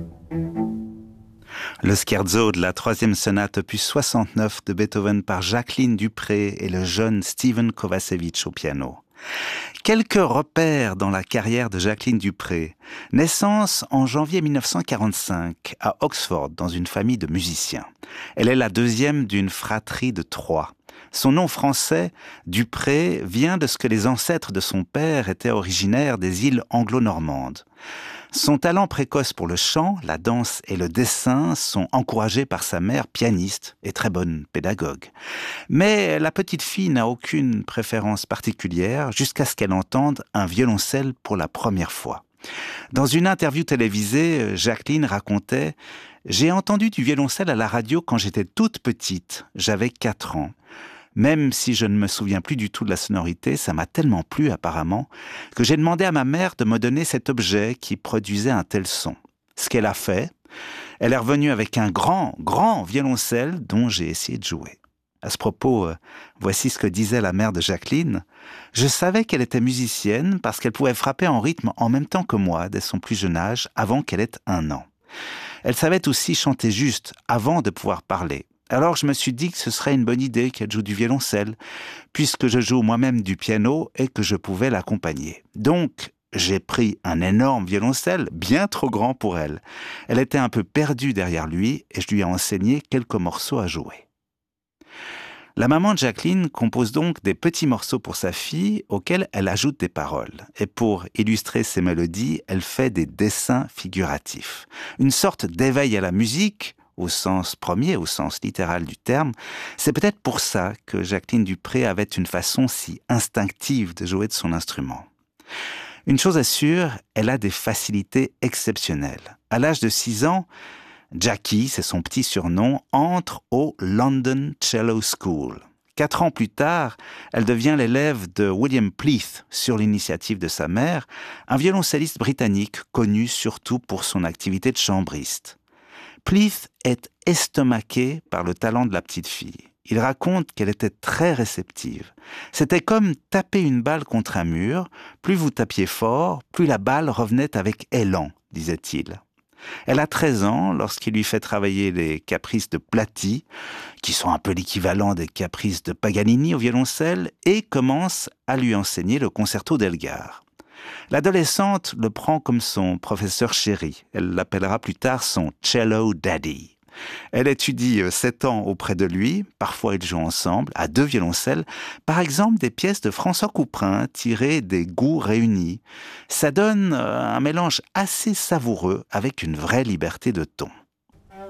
Le scherzo de la troisième sonate opus 69 de Beethoven par Jacqueline Dupré et le jeune Steven Kovacevic au piano. Quelques repères dans la carrière de Jacqueline Dupré. Naissance en janvier 1945 à Oxford dans une famille de musiciens. Elle est la deuxième d'une fratrie de 3. Son nom français, Dupré, vient de ce que les ancêtres de son père étaient originaires des îles anglo-normandes. Son talent précoce pour le chant, la danse et le dessin sont encouragés par sa mère pianiste et très bonne pédagogue. Mais la petite fille n'a aucune préférence particulière jusqu'à ce qu'elle entende un violoncelle pour la première fois. Dans une interview télévisée, Jacqueline racontait « J'ai entendu du violoncelle à la radio quand j'étais toute petite, j'avais 4 ans. Même si je ne me souviens plus du tout de la sonorité, ça m'a tellement plu apparemment que j'ai demandé à ma mère de me donner cet objet qui produisait un tel son. Ce qu'elle a fait, elle est revenue avec un grand violoncelle dont j'ai essayé de jouer. » À ce propos, voici ce que disait la mère de Jacqueline. « Je savais qu'elle était musicienne parce qu'elle pouvait frapper en rythme en même temps que moi dès son plus jeune âge, avant qu'elle ait 1 an. Elle savait aussi chanter juste avant de pouvoir parler. Alors je me suis dit que ce serait une bonne idée qu'elle joue du violoncelle, puisque je joue moi-même du piano et que je pouvais l'accompagner. Donc, j'ai pris un énorme violoncelle, bien trop grand pour elle. Elle était un peu perdue derrière lui et je lui ai enseigné quelques morceaux à jouer. » La maman de Jacqueline compose donc des petits morceaux pour sa fille auxquels elle ajoute des paroles. Et pour illustrer ces mélodies, elle fait des dessins figuratifs. Une sorte d'éveil à la musique, au sens premier, au sens littéral du terme. C'est peut-être pour ça que Jacqueline Dupré avait une façon si instinctive de jouer de son instrument. Une chose est sûre, elle a des facilités exceptionnelles. À l'âge de 6 ans, Jackie, c'est son petit surnom, entre au London Cello School. 4 ans plus tard, elle devient l'élève de William Pleath sur l'initiative de sa mère, un violoncelliste britannique connu surtout pour son activité de chambriste. Pleath est estomaqué par le talent de la petite fille. Il raconte qu'elle était très réceptive. C'était comme taper une balle contre un mur. Plus vous tapiez fort, plus la balle revenait avec élan, disait-il. Elle a 13 ans lorsqu'il lui fait travailler les caprices de Platti, qui sont un peu l'équivalent des caprices de Paganini au violoncelle, et commence à lui enseigner le concerto d'Elgar. L'adolescente le prend comme son professeur chéri. Elle l'appellera plus tard son cello daddy. Elle étudie 7 ans auprès de lui. Parfois, ils jouent ensemble, à 2 violoncelles. Par exemple, des pièces de François Couperin tirées des goûts réunis. Ça donne un mélange assez savoureux avec une vraie liberté de ton.